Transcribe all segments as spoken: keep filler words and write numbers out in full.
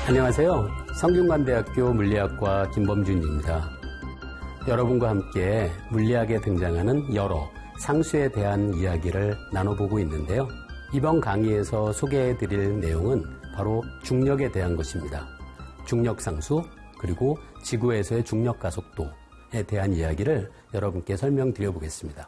안녕하세요. 성균관대학교 물리학과 김범준입니다. 여러분과 함께 물리학에 등장하는 여러 상수에 대한 이야기를 나눠보고 있는데요. 이번 강의에서 소개해드릴 내용은 바로 중력에 대한 것입니다. 중력상수 그리고 지구에서의 중력 가속도에 대한 이야기를 여러분께 설명드려 보겠습니다.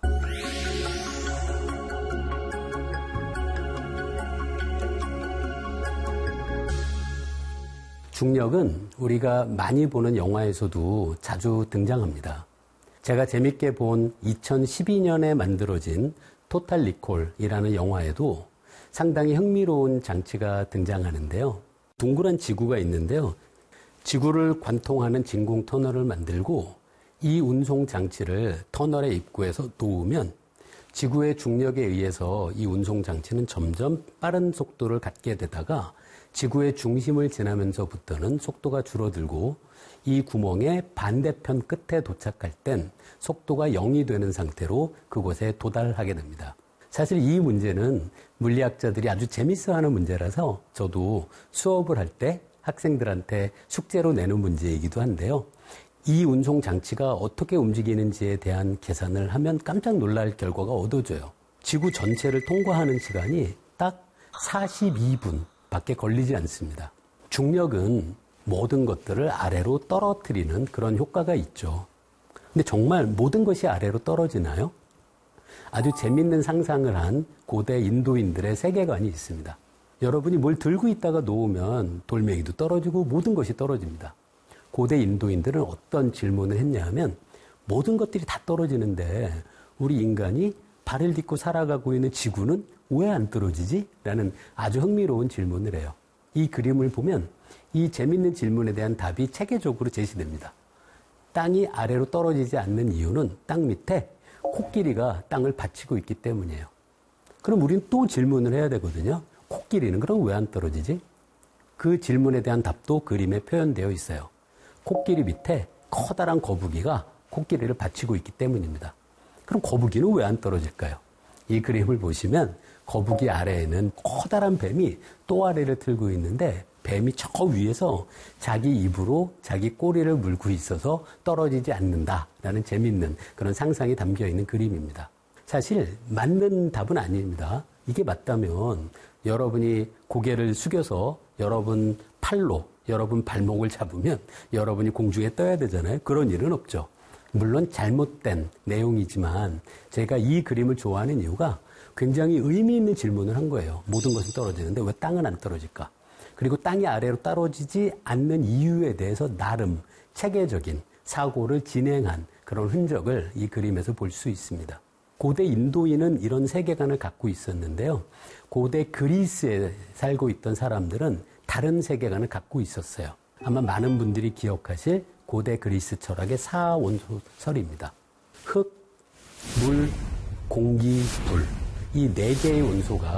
중력은 우리가 많이 보는 영화에서도 자주 등장합니다. 제가 재밌게 본 이천십이 년에 만들어진 토탈 리콜이라는 영화에도 상당히 흥미로운 장치가 등장하는데요. 둥그런 지구가 있는데요. 지구를 관통하는 진공 터널을 만들고 이 운송 장치를 터널의 입구에서 놓으면 지구의 중력에 의해서 이 운송 장치는 점점 빠른 속도를 갖게 되다가 지구의 중심을 지나면서부터는 속도가 줄어들고 이 구멍의 반대편 끝에 도착할 땐 속도가 영이 되는 상태로 그곳에 도달하게 됩니다. 사실 이 문제는 물리학자들이 아주 재밌어하는 문제라서 저도 수업을 할 때 학생들한테 숙제로 내는 문제이기도 한데요. 이 운송 장치가 어떻게 움직이는지에 대한 계산을 하면 깜짝 놀랄 결과가 얻어져요. 지구 전체를 통과하는 시간이 딱 사십이 분 밖에 걸리지 않습니다. 중력은 모든 것들을 아래로 떨어뜨리는 그런 효과가 있죠. 근데 정말 모든 것이 아래로 떨어지나요? 아주 재밌는 상상을 한 고대 인도인들의 세계관이 있습니다. 여러분이 뭘 들고 있다가 놓으면 돌멩이도 떨어지고 모든 것이 떨어집니다. 고대 인도인들은 어떤 질문을 했냐 하면 모든 것들이 다 떨어지는데 우리 인간이 발을 딛고 살아가고 있는 지구는 왜 안 떨어지지? 라는 아주 흥미로운 질문을 해요. 이 그림을 보면 이 재밌는 질문에 대한 답이 체계적으로 제시됩니다. 땅이 아래로 떨어지지 않는 이유는 땅 밑에 코끼리가 땅을 받치고 있기 때문이에요. 그럼 우리는 또 질문을 해야 되거든요. 코끼리는 그럼 왜 안 떨어지지? 그 질문에 대한 답도 그림에 표현되어 있어요. 코끼리 밑에 커다란 거북이가 코끼리를 받치고 있기 때문입니다. 그럼 거북이는 왜 안 떨어질까요? 이 그림을 보시면 거북이 아래에는 커다란 뱀이 또 아래를 틀고 있는데 뱀이 저 위에서 자기 입으로 자기 꼬리를 물고 있어서 떨어지지 않는다라는 재밌는 그런 상상이 담겨 있는 그림입니다. 사실 맞는 답은 아닙니다. 이게 맞다면 여러분이 고개를 숙여서 여러분 팔로 여러분 발목을 잡으면 여러분이 공중에 떠야 되잖아요. 그런 일은 없죠. 물론 잘못된 내용이지만 제가 이 그림을 좋아하는 이유가 굉장히 의미 있는 질문을 한 거예요. 모든 것은 떨어지는데 왜 땅은 안 떨어질까? 그리고 땅이 아래로 떨어지지 않는 이유에 대해서 나름 체계적인 사고를 진행한 그런 흔적을 이 그림에서 볼 수 있습니다. 고대 인도인은 이런 세계관을 갖고 있었는데요. 고대 그리스에 살고 있던 사람들은 다른 세계관을 갖고 있었어요. 아마 많은 분들이 기억하실 고대 그리스 철학의 사원소설입니다. 흙, 물, 공기, 불. 이 네 개의 원소가